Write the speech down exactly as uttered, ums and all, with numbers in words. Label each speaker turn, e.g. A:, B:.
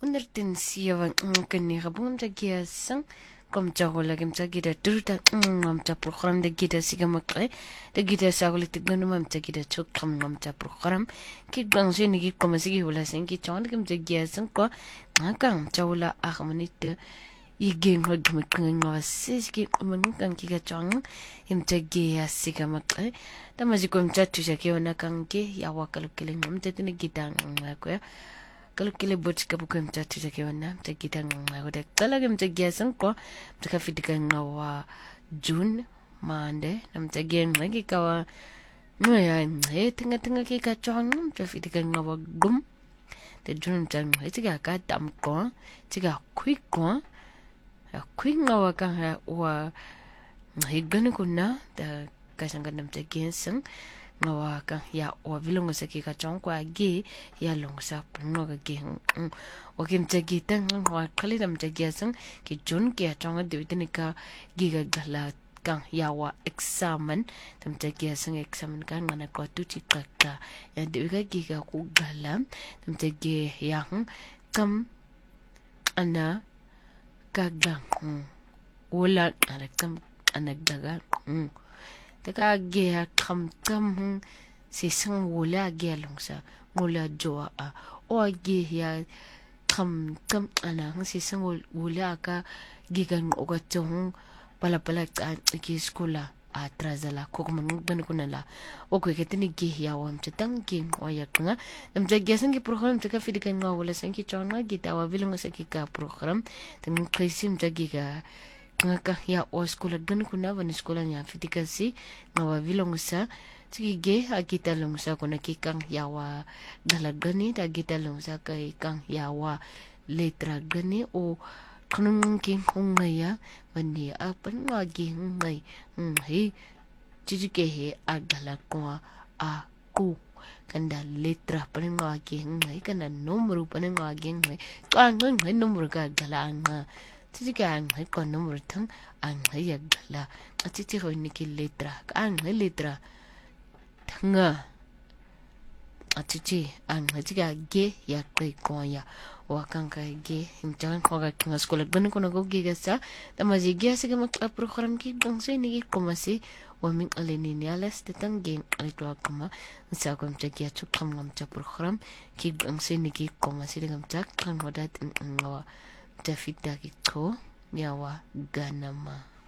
A: honderd en zeven kaniga bom ta giasang kom jagola gem ta gida durta ngam ta program de gida siga makre de gida sagoli tigno mam ta gida chok kam ngam ta program ki bang se ni ki kom sigi wala sen ki chon gem ta giasang ko ngakang jawla ahmanit igeng hod mekeng ngawas ki kom ngam ki ga chong gem ta gia siga makre ta maji kom ta tu ke wana kang ke ya wakal kele ngam ta ni gida ngako kalau kile buat ka bukan mta tu ke wana mta kita ngawada kala ke mta giasan ko mta ka fitika ngawa June mande nam mta gen lagi kawa no ya e tinga tinga ke ka chong mta fitika ngawa gum de June mta ngai tiga ka dam ko tiga quick ko ya quick ngawa ka ha wa ngai gan ko na da ka sanga nam mta giasan ngawa ka ya wa vilongo sa ki ka chong kwa gi ya long sa pno ga gi o kim cha gi tang wa khali dam cha gi sang ki jun ki chong de tin ka gi ga gala ka ya wa examen dam cha gi sang examen ka ngana ko tu chi ka ka ya de ga gi ga ku gala dam cha gi ya kam ana ka ga wala ara kam ana daga taka gea kam kam si sang wala gea longsa wala joa a o ge ya kam kam ana si sang wala ka gigan o ga tong pala pala ki skola a trazala ko ko man ban ko nala o ko ke tini ge ya wam chetang ge o ya nga dam ja ge sang ki program taka fi dikan nga wala sang ki chona gita wa bilong sa ki ka program tang krisim ja gi ga ngaka ya o skola gan kuna van skola nya fitikasi ngawa vilong sa tigi ge agita long sa kuna kikang yawa dalagani da gita long sa kay kang yawa letra gani o kanung king ngaya mani apan wagi ngai ngai tigi ge he agala ko a ku kanda letra pan wagi ngai kana nomor pan wagi ngai kan ngai nomor ka gala nga tiga ang hai kon nomor thang ang hai yagla ati ti ho ni ki letra ang hai letra thanga ati ti ang hai tiga ge ya kai ko ya wa kang kai ge im chang ko ga kinga skola ban ko na go ge ga sa tama ji ge sa ga mak program ki bang se ni ko masi wa min aleni ni alas te tang ge ali to akama sa ko mta ge chu kam ngam cha program ki bang se ni ki ko masi ngam cha kan hodat ngawa Tafita kiko miawa ganama.